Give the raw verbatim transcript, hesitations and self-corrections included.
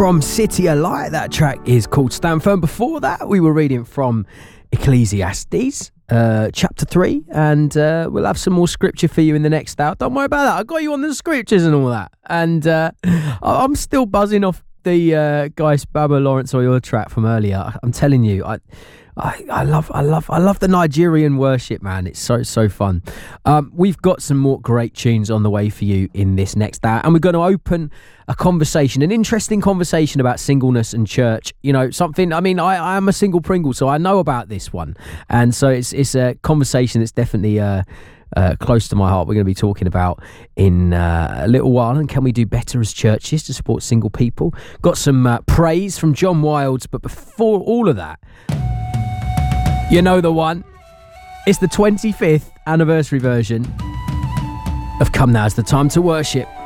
from City of Light. That track is called Stand Firm. Before that, we were reading from Ecclesiastes, uh, chapter three, and uh, we'll have some more scripture for you in the next hour. Don't worry about that. I got you on the scriptures and all that. And uh, I'm still buzzing off the uh, Guy Sparrow, Lawrence Oil track from earlier. I'm telling you, I... I, I love I love I love the Nigerian worship, man. It's so so fun. Um, we've got some more great tunes on the way for you in this next hour, and we're going to open a conversation, an interesting conversation about singleness and church. You know, something. I mean, I, I am a single Pringle, so I know about this one, and so it's it's a conversation that's definitely uh, uh, close to my heart. We're going to be talking about in uh, a little while, and can we do better as churches to support single people? Got some uh, praise from John Wilds, but before all of that. You know the one. It's the twenty-fifth anniversary version of Come Now's the Time to Worship.